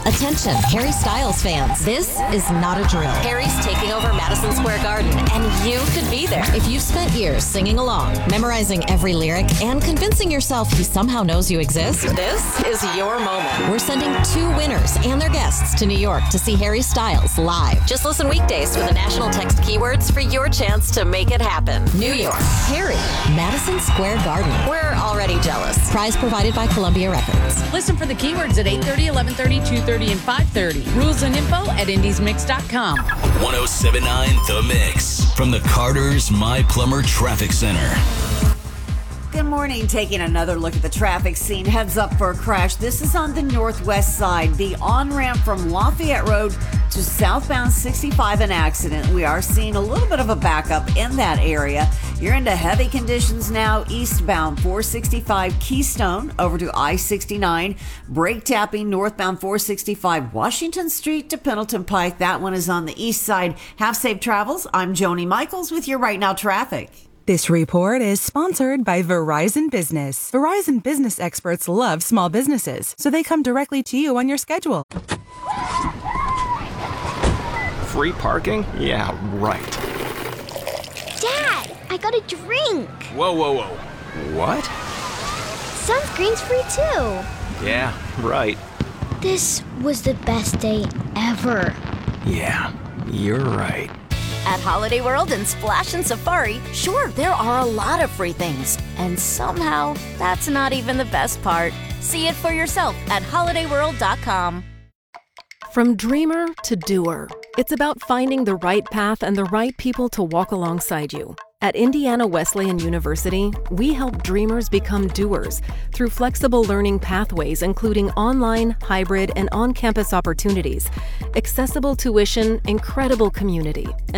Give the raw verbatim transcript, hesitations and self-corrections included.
Attention, Harry Styles fans. This is not a drill. Harry's taking over Madison Square Garden, and you could be there. If you've spent years singing along, memorizing every lyric, and convincing yourself he somehow knows you exist, this is your moment. We're sending two winners and their guests to New York to see Harry Styles live. Just listen weekdays for the national text keywords for your chance to make it happen. New York, Harry, Madison Square Garden. We're already jealous. Prize provided by Columbia Records. Listen for the keywords at eight thirty, eleven thirty, two thirty, and five thirty. Rules and info at indies mix dot com. one oh seven point nine The Mix from the Carter's My Plumber Traffic Center. Good morning. Taking another look at the traffic scene. Heads up for a crash. This is on the northwest side. The on-ramp from Lafayette Road to southbound sixty-five, an accident. We are seeing a little bit of a backup in that area. You're into heavy conditions now. Eastbound four sixty-five Keystone over to I sixty-nine. Brake tapping northbound four sixty-five Washington Street to Pendleton Pike. That one is on the east side. Have safe travels. I'm Joni Michaels with your Right Now traffic. This report is sponsored by Verizon Business. Verizon Business experts love small businesses, so they come directly to you on your schedule. Free parking? Yeah, right. Dad, I got a drink. Whoa, whoa, whoa. What? Sunscreen's free too. Yeah, right. This was the best day ever. Yeah, you're right. At Holiday World and Splash and Safari, sure, there are a lot of free things. And somehow, that's not even the best part. See it for yourself at holiday world dot com. From dreamer to doer, it's about finding the right path and the right people to walk alongside you. At Indiana Wesleyan University, we help dreamers become doers through flexible learning pathways, including online, hybrid, and on-campus opportunities, accessible tuition, incredible community,